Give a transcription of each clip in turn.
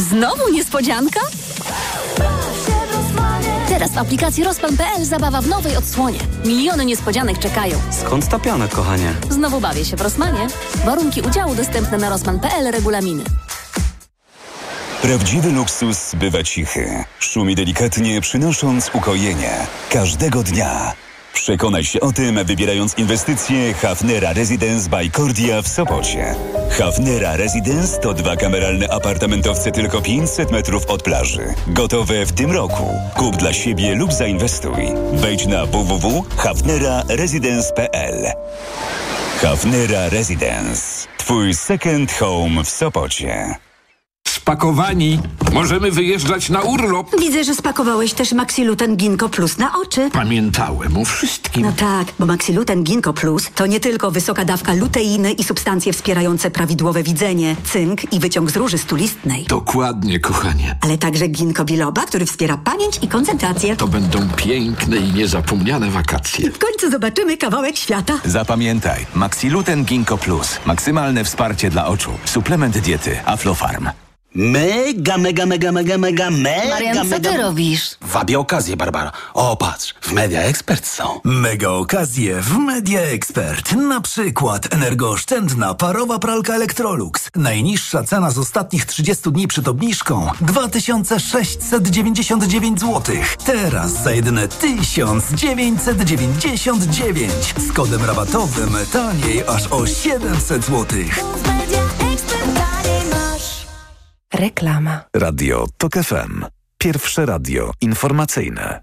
Znowu niespodzianka? Teraz w aplikacji Rozpan.pl zabawa w nowej odsłonie. Miliony niespodzianek czekają. Skąd ta piana, kochanie? Znowu bawię się w Rossmanie. Warunki udziału dostępne na Rozpan.pl, regulaminy. Prawdziwy luksus bywa cichy. Szumi delikatnie, przynosząc ukojenie. Każdego dnia. Przekonaj się o tym, wybierając inwestycje Hafnera Residence by Cordia w Sopocie. Hafnera Residence to 2 kameralne apartamentowce tylko 500 metrów od plaży. Gotowe w tym roku. Kup dla siebie lub zainwestuj. Wejdź na www.hafneraresidence.pl. Hafnera Residence. Twój second home w Sopocie. Spakowani. Możemy wyjeżdżać na urlop. Widzę, że spakowałeś też Maxiluten Ginkgo Plus na oczy. Pamiętałem o wszystkim. No tak, bo Maxiluten Ginkgo Plus to nie tylko wysoka dawka luteiny i substancje wspierające prawidłowe widzenie, cynk i wyciąg z róży stulistnej. Dokładnie, kochanie. Ale także ginkgo biloba, który wspiera pamięć i koncentrację. To będą piękne i niezapomniane wakacje. W końcu zobaczymy kawałek świata. Zapamiętaj, Maxiluten Ginkgo Plus. Maksymalne wsparcie dla oczu. Suplement diety Aflofarm. Mega. Marian, co ty robisz? Wabię okazję, Barbara. O, patrz, w Media Expert są. Mega okazje w Media Expert. Na przykład energooszczędna parowa pralka Electrolux. Najniższa cena z ostatnich 30 dni przed obniżką 2699 zł. Teraz za jedyne 1999. Z kodem rabatowym taniej aż o 700 zł. Reklama. Radio TOK FM. Pierwsze radio informacyjne.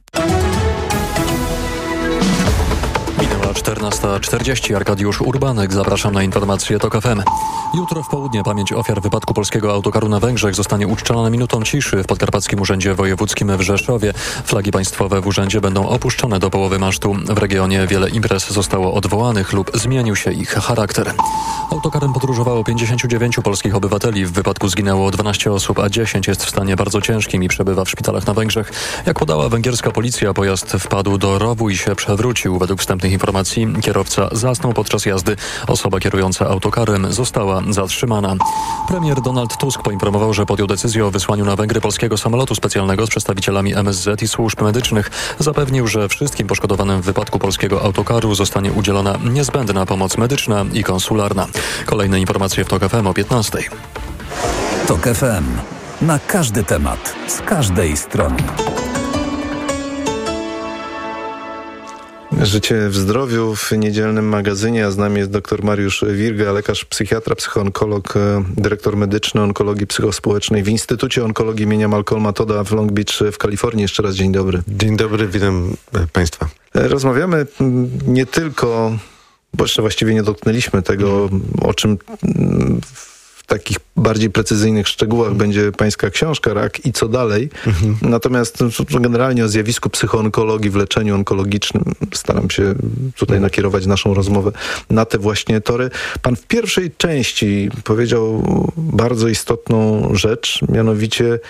Minęła 14:40. Arkadiusz Urbanek. Zapraszam na informacje TOK FM. Jutro w południe pamięć ofiar wypadku polskiego autokaru na Węgrzech zostanie uczczona minutą ciszy w Podkarpackim Urzędzie Wojewódzkim w Rzeszowie. Flagi państwowe w urzędzie będą opuszczone do połowy masztu. W regionie wiele imprez zostało odwołanych lub zmienił się ich charakter. Autokarem podróżowało 59 polskich obywateli. W wypadku zginęło 12 osób, a 10 jest w stanie bardzo ciężkim i przebywa w szpitalach na Węgrzech. Jak podała węgierska policja, pojazd wpadł do rowu i się przewrócił. Według wstępnych informacji kierowca zasnął podczas jazdy. Osoba kierująca autokarem została zatrzymana. Premier Donald Tusk poinformował, że podjął decyzję o wysłaniu na Węgry polskiego samolotu specjalnego z przedstawicielami MSZ i służb medycznych. Zapewnił, że wszystkim poszkodowanym w wypadku polskiego autokaru zostanie udzielona niezbędna pomoc medyczna i konsularna. Kolejne informacje w TOK FM o 15:00. TOK FM. Na każdy temat, z każdej strony. Życie w zdrowiu w niedzielnym magazynie, a z nami jest dr Mariusz Wirga, lekarz psychiatra, psychoonkolog, dyrektor medyczny onkologii psychospołecznej w Instytucie Onkologii imienia Malcolma Todda w Long Beach w Kalifornii. Jeszcze raz dzień dobry. Dzień dobry, witam Państwa. Rozmawiamy nie tylko, bo jeszcze właściwie nie dotknęliśmy tego, o czym w takich bardziej precyzyjnych szczegółach będzie pańska książka Rak i co dalej. Natomiast generalnie o zjawisku psychoonkologii w leczeniu onkologicznym staram się tutaj nakierować naszą rozmowę na te właśnie tory. Pan w pierwszej części powiedział bardzo istotną rzecz, mianowicie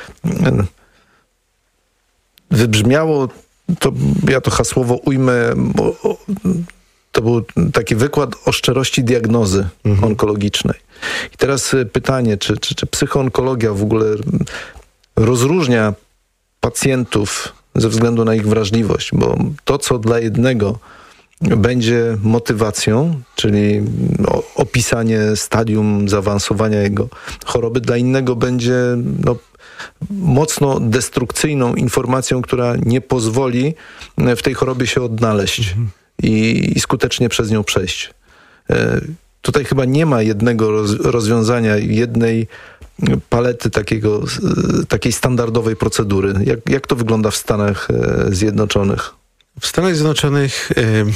wybrzmiało, to ja to hasłowo ujmę, bo to był taki wykład o szczerości diagnozy onkologicznej. I teraz pytanie, czy psychoonkologia w ogóle rozróżnia pacjentów ze względu na ich wrażliwość, bo to, co dla jednego będzie motywacją, czyli opisanie stadium zaawansowania jego choroby, dla innego będzie mocno destrukcyjną informacją, która nie pozwoli w tej chorobie się odnaleźć i skutecznie przez nią przejść. Tutaj chyba nie ma jednego rozwiązania, jednej palety takiej standardowej procedury. Jak to wygląda w Stanach Zjednoczonych? W Stanach Zjednoczonych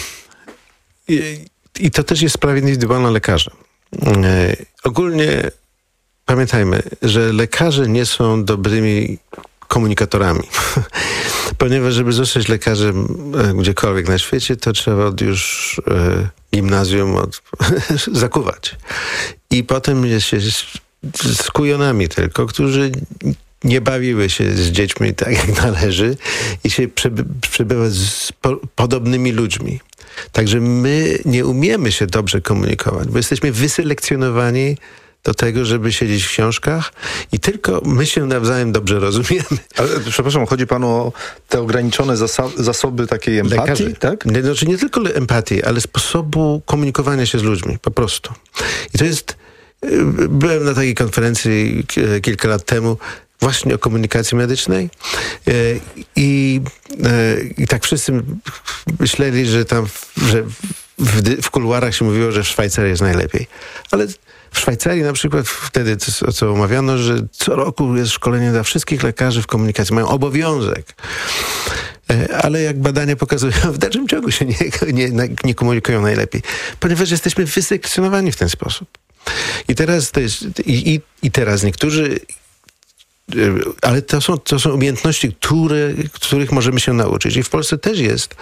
i to też jest sprawa indywidualna lekarza. Ogólnie pamiętajmy, że lekarze nie są dobrymi komunikatorami. Ponieważ żeby zostać lekarzem gdziekolwiek na świecie, to trzeba już gimnazjum zakuwać. I potem jest się z kujonami tylko, którzy nie bawiły się z dziećmi tak jak należy i się przebywa z podobnymi ludźmi. Także my nie umiemy się dobrze komunikować, bo jesteśmy wyselekcjonowani do tego, żeby siedzieć w książkach i tylko my się nawzajem dobrze rozumiemy. Ale przepraszam, chodzi panu o te ograniczone zasoby takiej empatii, Lekarzy, tak? Znaczy nie tylko empatii, ale sposobu komunikowania się z ludźmi, po prostu. I to jest... Byłem na takiej konferencji kilka lat temu właśnie o komunikacji medycznej i tak wszyscy myśleli, że tam w kuluarach się mówiło, że w Szwajcarii jest najlepiej. Ale w Szwajcarii na przykład wtedy, co omawiano, że co roku jest szkolenie dla wszystkich lekarzy w komunikacji. Mają obowiązek. Ale jak badania pokazują, w dalszym ciągu się nie komunikują najlepiej. Ponieważ jesteśmy wyselekcjonowani w ten sposób. I teraz to jest... I teraz niektórzy... Ale to są umiejętności, których możemy się nauczyć. I w Polsce też jest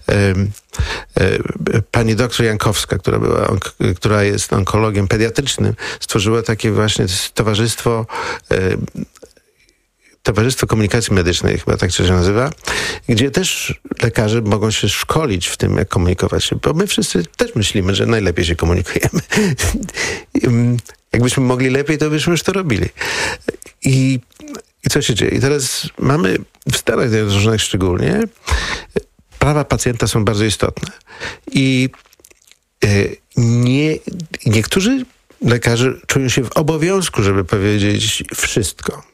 pani doktor Jankowska, która jest onkologiem pediatrycznym, stworzyła takie właśnie Towarzystwo Komunikacji Medycznej, chyba tak to się nazywa, gdzie też lekarze mogą się szkolić w tym, jak komunikować się, bo my wszyscy też myślimy, że najlepiej się komunikujemy. Jakbyśmy mogli lepiej, to byśmy już to robili. I co się dzieje? I teraz mamy w Stanach Zjednoczonych szczególnie prawa pacjenta są bardzo istotne. I niektórzy lekarze czują się w obowiązku, żeby powiedzieć wszystko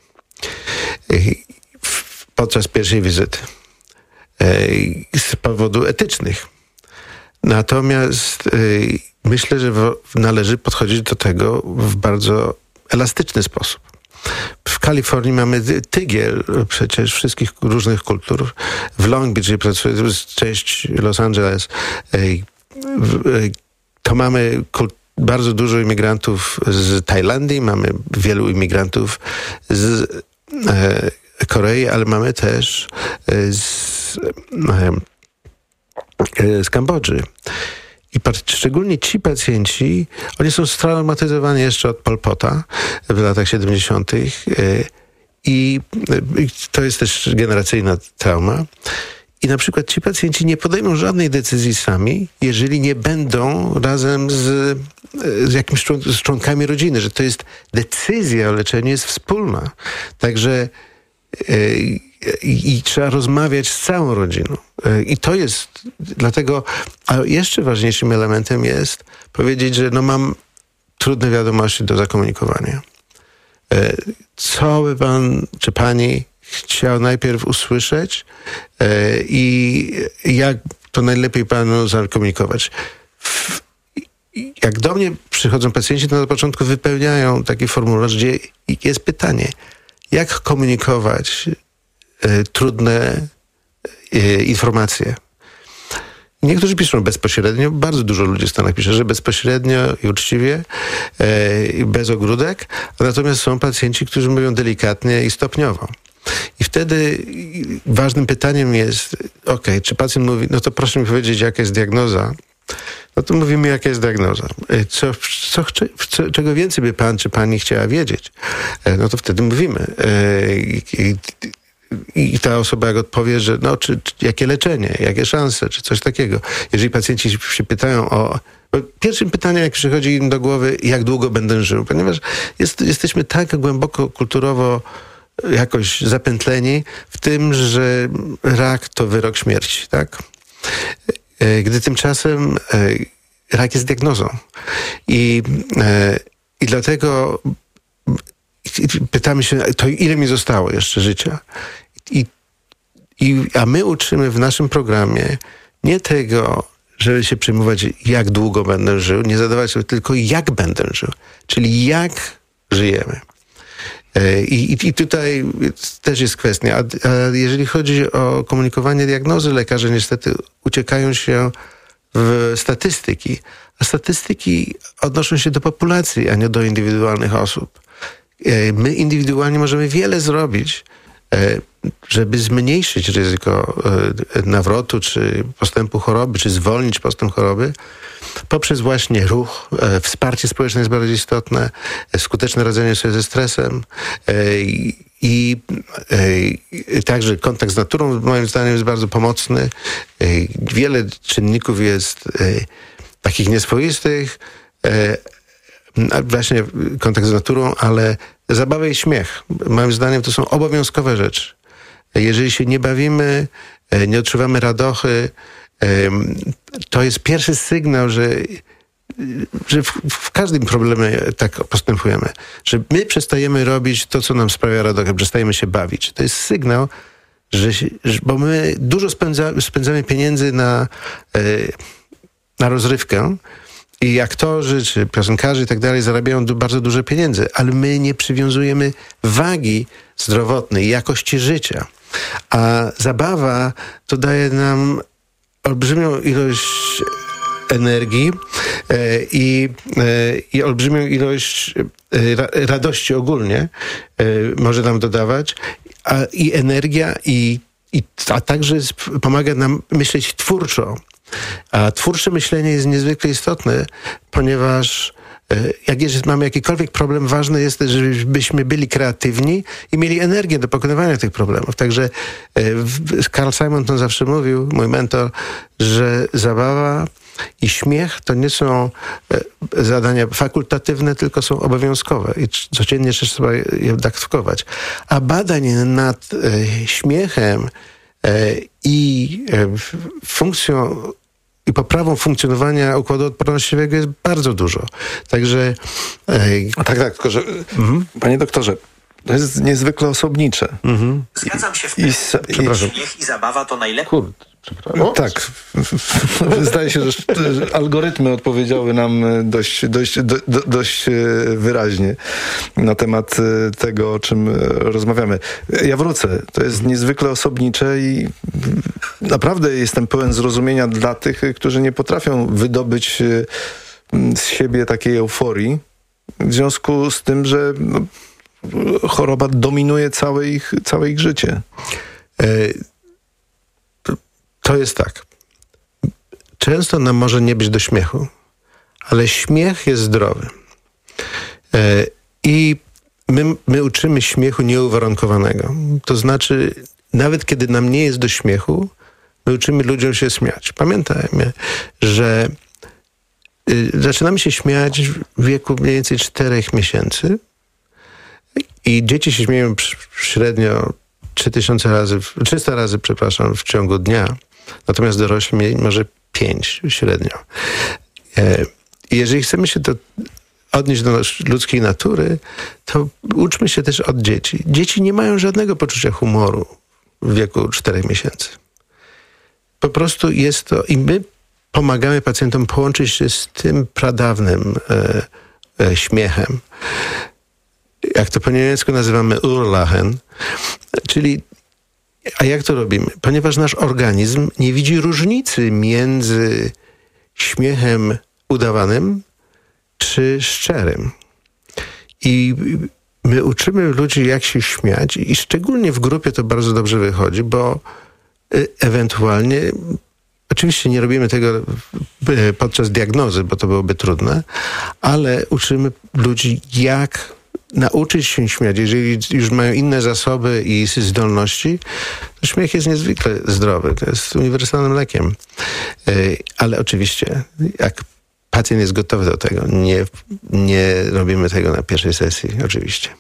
podczas pierwszej wizyty z powodu etycznych. Natomiast myślę, że należy podchodzić do tego w bardzo elastyczny sposób. W Kalifornii mamy tygiel przecież wszystkich różnych kultur. W Long Beach, gdzie pracuję, część Los Angeles, to mamy bardzo dużo imigrantów z Tajlandii, mamy wielu imigrantów z Korei, ale mamy też z Kambodży. I szczególnie ci pacjenci, oni są straumatyzowani jeszcze od Pol Pota w latach 70. I to jest też generacyjna trauma. I na przykład ci pacjenci nie podejmą żadnej decyzji sami, jeżeli nie będą razem z jakimiś członkami rodziny, że to jest decyzja o leczeniu jest wspólna. Także i trzeba rozmawiać z całą rodziną. I to jest dlatego, a jeszcze ważniejszym elementem jest powiedzieć, że mam trudne wiadomości do zakomunikowania. Co by pan czy pani chciał najpierw usłyszeć i jak to najlepiej panu zakomunikować. Jak do mnie przychodzą pacjenci, to na początku wypełniają taki formularz, gdzie jest pytanie, jak komunikować trudne informacje. Niektórzy piszą bezpośrednio, bardzo dużo ludzi w Stanach pisze, że bezpośrednio i uczciwie, bez ogródek, natomiast są pacjenci, którzy mówią delikatnie i stopniowo. I wtedy ważnym pytaniem jest, czy pacjent mówi, no to proszę mi powiedzieć, jaka jest diagnoza. No to mówimy, jaka jest diagnoza. Czego więcej by pan czy pani chciała wiedzieć, no to wtedy mówimy. I ta osoba jak odpowie, że czy jakie leczenie, jakie szanse, czy coś takiego. Jeżeli pacjenci się pytają bo pierwszym pytaniem, jak przychodzi im do głowy, jak długo będę żył, ponieważ jesteśmy tak głęboko kulturowo jakoś zapętleni w tym, że rak to wyrok śmierci, tak? Gdy tymczasem rak jest diagnozą. I dlatego pytamy się, to ile mi zostało jeszcze życia? A my uczymy w naszym programie nie tego, żeby się przejmować, jak długo będę żył, nie zadawać sobie tylko, jak będę żył. Czyli jak żyjemy. I tutaj też jest kwestia. A jeżeli chodzi o komunikowanie diagnozy, lekarze niestety uciekają się w statystyki. A statystyki odnoszą się do populacji, a nie do indywidualnych osób. My indywidualnie możemy wiele zrobić, żeby zmniejszyć ryzyko nawrotu, czy postępu choroby, czy zwolnić postęp choroby, poprzez właśnie ruch. Wsparcie społeczne jest bardzo istotne, skuteczne radzenie sobie ze stresem i także kontakt z naturą moim zdaniem jest bardzo pomocny. Wiele czynników jest takich nieswoistych, właśnie kontakt z naturą, ale zabawa i śmiech. Moim zdaniem to są obowiązkowe rzeczy. Jeżeli się nie bawimy, nie odczuwamy radochy, to jest pierwszy sygnał, że w każdym problemie tak postępujemy. Że my przestajemy robić to, co nam sprawia radochę, przestajemy się bawić. To jest sygnał, bo my dużo spędzamy pieniędzy na rozrywkę i aktorzy, czy piosenkarze i tak dalej zarabiają bardzo duże pieniądze, ale my nie przywiązujemy wagi zdrowotnej, jakości życia. A zabawa to daje nam olbrzymią ilość energii i olbrzymią ilość radości ogólnie może nam dodawać, i energia, a także pomaga nam myśleć twórczo. A twórcze myślenie jest niezwykle istotne, ponieważ jak mamy jakikolwiek problem, ważne jest, żebyśmy byli kreatywni i mieli energię do pokonywania tych problemów. Także Carl Simon to zawsze mówił, mój mentor, że zabawa i śmiech to nie są zadania fakultatywne, tylko są obowiązkowe i codziennie trzeba je dawkować. A badań nad śmiechem i funkcją i poprawą funkcjonowania układu odpornościowego jest bardzo dużo. Także... Tak, tylko że... Panie doktorze, to jest niezwykle osobnicze. Zgadzam się w tym. Śmiech i zabawa to najlepiej. Tak. Zdaje się, że algorytmy odpowiedziały nam dość wyraźnie na temat tego, o czym rozmawiamy. Ja wrócę. To jest niezwykle osobnicze i naprawdę jestem pełen zrozumienia dla tych, którzy nie potrafią wydobyć z siebie takiej euforii w związku z tym, że choroba dominuje całe ich życie. To jest tak. Często nam może nie być do śmiechu, ale śmiech jest zdrowy. I my uczymy śmiechu nieuwarunkowanego. To znaczy, nawet kiedy nam nie jest do śmiechu, my uczymy ludziom się śmiać. Pamiętajmy, że zaczynamy się śmiać w wieku mniej więcej 4 miesięcy i dzieci się śmieją średnio 300 razy w ciągu dnia. Natomiast dorośli mieli może 5 średnio. I jeżeli chcemy się to odnieść do ludzkiej natury, to uczmy się też od dzieci. Dzieci nie mają żadnego poczucia humoru w wieku 4 miesięcy. Po prostu jest to... I my pomagamy pacjentom połączyć się z tym pradawnym śmiechem. Jak to po niemiecku nazywamy Urlachen, czyli... A jak to robimy? Ponieważ nasz organizm nie widzi różnicy między śmiechem udawanym czy szczerym. I my uczymy ludzi, jak się śmiać i szczególnie w grupie to bardzo dobrze wychodzi, bo ewentualnie, oczywiście nie robimy tego podczas diagnozy, bo to byłoby trudne, ale uczymy ludzi, jak nauczyć się śmiać. Jeżeli już mają inne zasoby i zdolności, to śmiech jest niezwykle zdrowy. To jest uniwersalnym lekiem. Ale oczywiście, jak pacjent jest gotowy do tego, nie robimy tego na pierwszej sesji, oczywiście.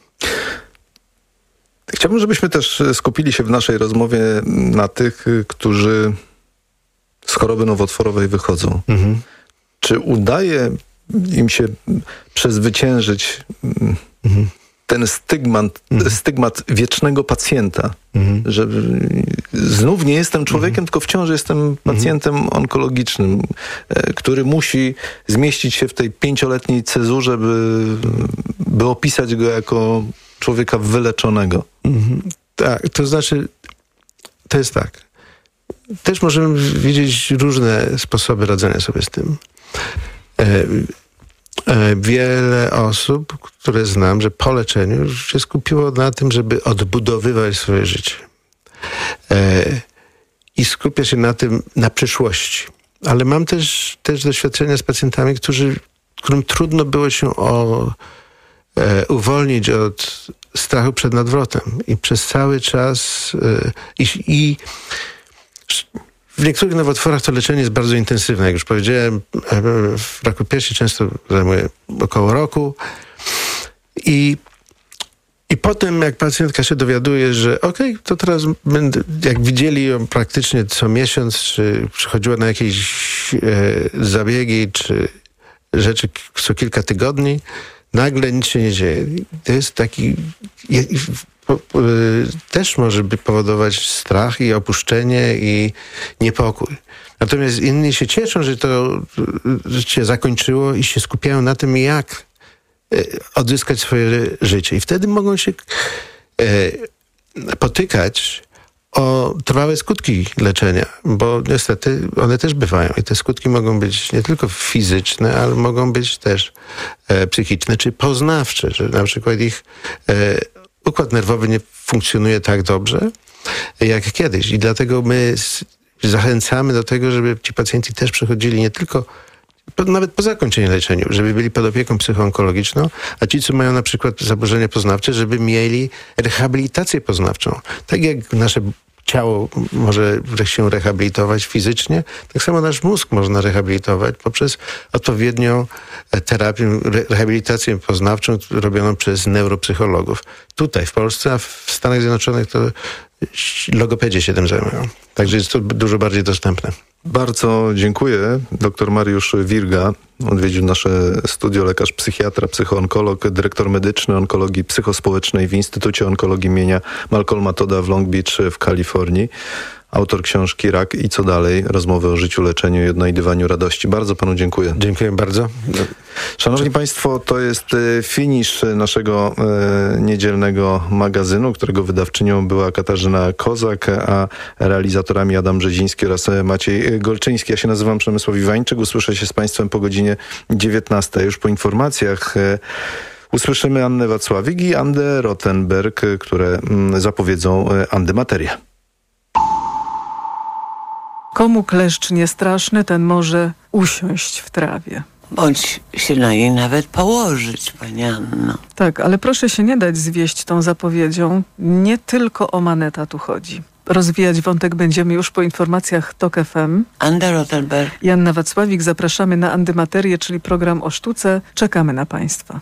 Chciałbym, żebyśmy też skupili się w naszej rozmowie na tych, którzy z choroby nowotworowej wychodzą. Czy udaje im się przezwyciężyć ten stygmat wiecznego pacjenta, że znów nie jestem człowiekiem, tylko wciąż jestem pacjentem onkologicznym, który musi zmieścić się w tej 5-letniej cezurze, by opisać go jako człowieka wyleczonego. Tak, to znaczy, to jest tak. Też możemy widzieć różne sposoby radzenia sobie z tym. Wiele osób, które znam, że po leczeniu się skupiło na tym, żeby odbudowywać swoje życie. I skupia się na tym, na przyszłości. Ale mam też doświadczenia z pacjentami, którym trudno było się uwolnić od strachu przed nadwrotem. I przez cały czas W niektórych nowotworach to leczenie jest bardzo intensywne. Jak już powiedziałem, w raku piersi często zajmuje około roku. I potem, jak pacjentka się dowiaduje, że to teraz będę, jak widzieli ją praktycznie co miesiąc, czy przychodziła na jakieś zabiegi, czy rzeczy co kilka tygodni, nagle nic się nie dzieje. To jest taki... też może powodować strach i opuszczenie i niepokój. Natomiast inni się cieszą, że to się zakończyło i się skupiają na tym, jak odzyskać swoje życie. I wtedy mogą się potykać o trwałe skutki leczenia, bo niestety one też bywają. I te skutki mogą być nie tylko fizyczne, ale mogą być też psychiczne czy poznawcze, że na przykład ich układ nerwowy nie funkcjonuje tak dobrze jak kiedyś. I dlatego my zachęcamy do tego, żeby ci pacjenci też przechodzili nie tylko nawet po zakończeniu leczenia, żeby byli pod opieką psychoonkologiczną, a ci, co mają na przykład zaburzenia poznawcze, żeby mieli rehabilitację poznawczą. Tak jak nasze ciało może się rehabilitować fizycznie, tak samo nasz mózg można rehabilitować poprzez odpowiednią terapię, rehabilitację poznawczą robioną przez neuropsychologów. Tutaj w Polsce, a w Stanach Zjednoczonych to logopedzi się tym zajmują. Także jest to dużo bardziej dostępne. Bardzo dziękuję. Dr Mariusz Wirga odwiedził nasze studio, lekarz psychiatra, psychoonkolog, dyrektor medyczny onkologii psychospołecznej w Instytucie Onkologii imienia Malcolma Todda w Long Beach w Kalifornii. Autor książki Rak i co dalej? Rozmowy o życiu, leczeniu i odnajdywaniu radości. Bardzo panu dziękuję. Dziękuję bardzo. Szanowni Państwo, to jest finisz naszego niedzielnego magazynu, którego wydawczynią była Katarzyna Kozak, a realizatorami Adam Brzeziński oraz Maciej Golczyński. Ja się nazywam Przemysław Iwańczyk. Usłyszę się z Państwem po godzinie 19. Już po informacjach usłyszymy Annę Wacławik i Andę Rothenberg, które zapowiedzą Andymaterię. Komu kleszcz nie straszny, ten może usiąść w trawie. Bądź się na niej nawet położyć, pani Anno. Tak, ale proszę się nie dać zwieść tą zapowiedzią. Nie tylko o Maneta tu chodzi. Rozwijać wątek będziemy już po informacjach TOK FM. Anda Rothenberg i Anna Wacławik. Zapraszamy na Andymaterię, czyli program o sztuce. Czekamy na Państwa.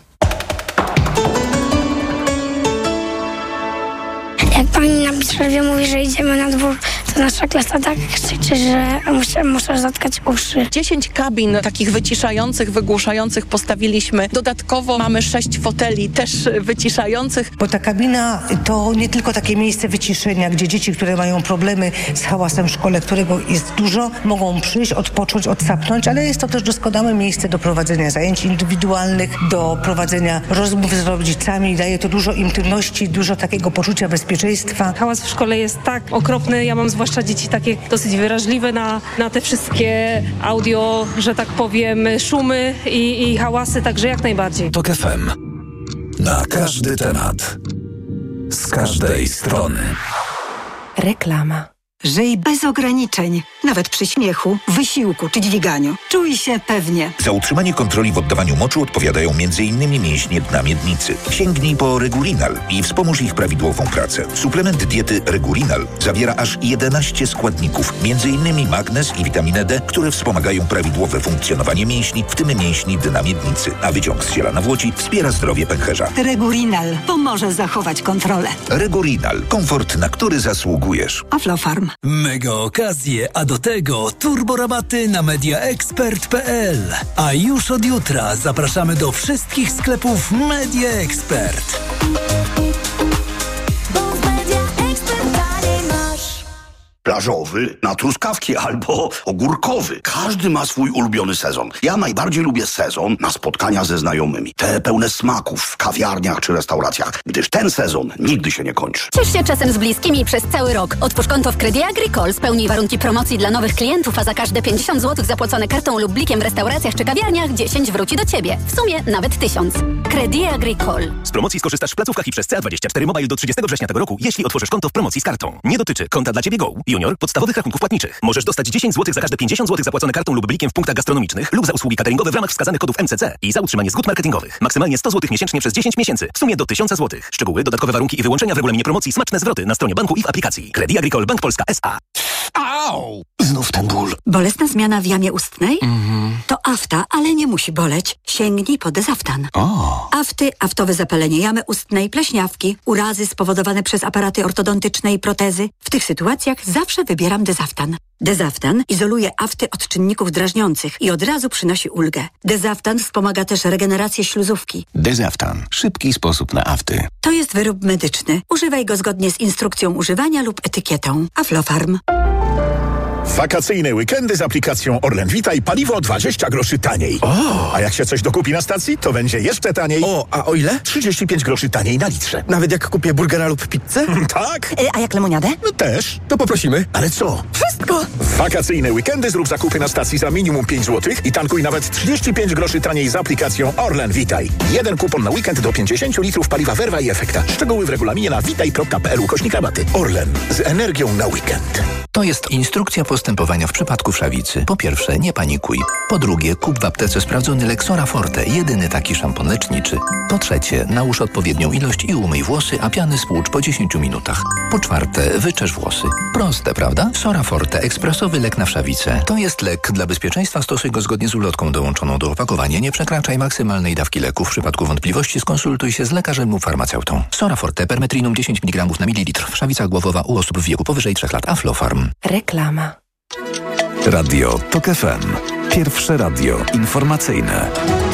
Jak pani na przerwie mówi, że idziemy na dwór, to nasza klasa tak krzyczy, że muszę zatkać uszy. 10 kabin takich wyciszających, wygłuszających postawiliśmy. Dodatkowo mamy 6 foteli też wyciszających. Bo ta kabina to nie tylko takie miejsce wyciszenia, gdzie dzieci, które mają problemy z hałasem w szkole, którego jest dużo, mogą przyjść, odpocząć, odsapnąć, ale jest to też doskonałe miejsce do prowadzenia zajęć indywidualnych, do prowadzenia rozmów z rodzicami. Daje to dużo intymności, dużo takiego poczucia bezpieczeństwa. Hałas w szkole jest tak okropny. Ja mam zwłaszcza dzieci takie dosyć wrażliwe na te wszystkie audio, że tak powiem, szumy i hałasy, także jak najbardziej. TOK FM. Na każdy temat. Z każdej strony. Reklama. Żyj bez ograniczeń, nawet przy śmiechu, wysiłku czy dźwiganiu. Czuj się pewnie. Za utrzymanie kontroli w oddawaniu moczu odpowiadają m.in. mięśnie dna miednicy. Sięgnij po Regulinal i wspomóż ich prawidłową pracę. Suplement diety Regulinal zawiera aż 11 składników, m.in. magnez i witaminę D, które wspomagają prawidłowe funkcjonowanie mięśni, w tym mięśni dna miednicy. A wyciąg z ziela nawłoci wspiera zdrowie pęcherza. Regulinal pomoże zachować kontrolę. Regulinal. Komfort, na który zasługujesz. Aflofarm. Mega okazje, a do tego turborabaty na mediaexpert.pl. A już od jutra zapraszamy do wszystkich sklepów Media Expert. Plażowy na truskawki albo ogórkowy. Każdy ma swój ulubiony sezon. Ja najbardziej lubię sezon na spotkania ze znajomymi. Te pełne smaków w kawiarniach czy restauracjach, gdyż ten sezon nigdy się nie kończy. Ciesz się czasem z bliskimi przez cały rok. Otwórz konto w Credit Agricole, spełnij warunki promocji dla nowych klientów, a za każde 50 zł zapłacone kartą lub blikiem w restauracjach czy kawiarniach 10 wróci do Ciebie. W sumie nawet 1000. Credit Agricole. Z promocji skorzystasz w placówkach i przez CA24 Mobile do 30 września tego roku, jeśli otworzysz konto w promocji z kartą. Nie dotyczy konta dla Ciebie Go. Junior podstawowych rachunków płatniczych. Możesz dostać 10 zł za każde 50 zł zapłacone kartą lub blikiem w punktach gastronomicznych lub za usługi cateringowe w ramach wskazanych kodów MCC i za utrzymanie zgód marketingowych. Maksymalnie 100 zł miesięcznie przez 10 miesięcy. W sumie do 1000 zł. Szczegóły, dodatkowe warunki i wyłączenia w regulaminie promocji smaczne zwroty na stronie banku i w aplikacji. Credit Agricole Bank Polska S.A. Au! Znów ten ból. Bolesna zmiana w jamie ustnej? To afta, ale nie musi boleć. Sięgnij po Dezaftan. Afty, aftowe zapalenie jamy ustnej, pleśniawki, urazy spowodowane przez aparaty ortodontyczne i protezy. W tych sytuacjach zawsze wybieram Dezaftan. Dezaftan izoluje afty od czynników drażniących i od razu przynosi ulgę. Dezaftan wspomaga też regenerację śluzówki. Dezaftan. Szybki sposób na afty. To jest wyrób medyczny. Używaj go zgodnie z instrukcją używania lub etykietą. Aflofarm. Wakacyjne weekendy z aplikacją Orlen Vitaj paliwo 20 groszy taniej. A jak się coś dokupi na stacji, to będzie jeszcze taniej. A o ile? 35 groszy taniej na litrze. Nawet jak kupię burgera lub pizzę? Tak. A jak lemoniadę? No też. To poprosimy. Ale co? Wszystko. Wakacyjne weekendy zrób zakupy na stacji za minimum 5 zł i tankuj nawet 35 groszy taniej z aplikacją Orlen Vitaj. Jeden kupon na weekend do 50 litrów paliwa Verwa i Efekta. Szczegóły w regulaminie na vitaj.pl/rabaty. Orlen. Z energią na weekend. To jest instrukcja postępowania w przypadku wszawicy. Po pierwsze, nie panikuj. Po drugie, kup w aptece sprawdzony Lexora Forte, jedyny taki szampon leczniczy. Po trzecie, nałóż odpowiednią ilość i umyj włosy, a piany spłucz po 10 minutach. Po czwarte, wyczesz włosy. Proste, prawda? Sora Forte, ekspresowy lek na wszawicę. To jest lek. Dla bezpieczeństwa stosuj go zgodnie z ulotką dołączoną do opakowania. Nie przekraczaj maksymalnej dawki leku. W przypadku wątpliwości skonsultuj się z lekarzem lub farmaceutą. Sora Forte, permetrinum 10 mg na mililitr. Wszawica głowowa u osób w wieku powyżej 3 lat. Aflofarm. Reklama. Radio TOK FM. Pierwsze radio informacyjne.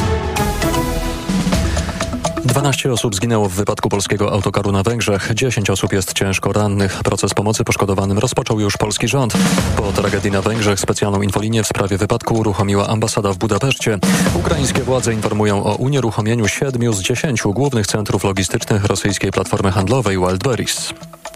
12 osób zginęło w wypadku polskiego autokaru na Węgrzech. 10 osób jest ciężko rannych. Proces pomocy poszkodowanym rozpoczął już polski rząd. Po tragedii na Węgrzech specjalną infolinię w sprawie wypadku uruchomiła ambasada w Budapeszcie. Ukraińskie władze informują o unieruchomieniu 7 z 10 głównych centrów logistycznych rosyjskiej platformy handlowej Wildberries.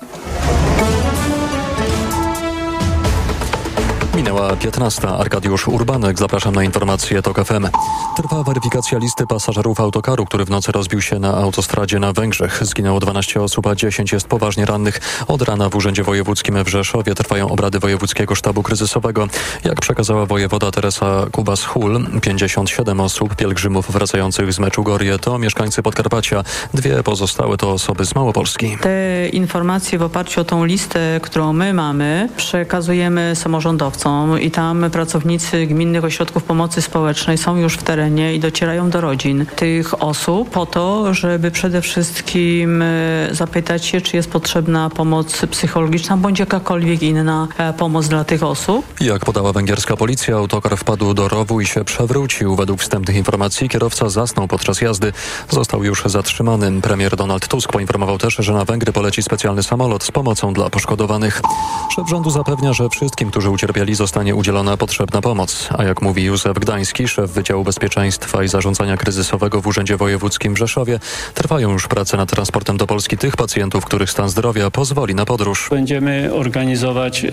Minęła 15. Arkadiusz Urbanek. Zapraszam na informacje TOK FM. Trwa weryfikacja listy pasażerów autokaru, który w nocy rozbił się na autostradzie na Węgrzech. Zginęło 12 osób, a 10 jest poważnie rannych. Od rana w Urzędzie Wojewódzkim w Rzeszowie trwają obrady Wojewódzkiego Sztabu Kryzysowego. Jak przekazała wojewoda Teresa Kubas-Hul, 57 osób, pielgrzymów wracających z Meczugorje to mieszkańcy Podkarpacia. 2 pozostałe to osoby z Małopolski. Te informacje w oparciu o tą listę, którą my mamy, przekazujemy samorządowcom i tam pracownicy gminnych ośrodków pomocy społecznej są już w terenie i docierają do rodzin tych osób po to, żeby przede wszystkim zapytać się, czy jest potrzebna pomoc psychologiczna bądź jakakolwiek inna pomoc dla tych osób. Jak podała węgierska policja, autokar wpadł do rowu i się przewrócił. Według wstępnych informacji kierowca zasnął podczas jazdy. Został już zatrzymany. Premier Donald Tusk poinformował też, że na Węgry poleci specjalny samolot z pomocą dla poszkodowanych. Szef rządu zapewnia, że wszystkim, którzy ucierpieli, zostanie udzielona potrzebna pomoc. A jak mówi Józef Gdański, szef Wydziału Bezpieczeństwa i Zarządzania Kryzysowego w Urzędzie Wojewódzkim w Rzeszowie, trwają już prace nad transportem do Polski tych pacjentów, których stan zdrowia pozwoli na podróż. Będziemy organizować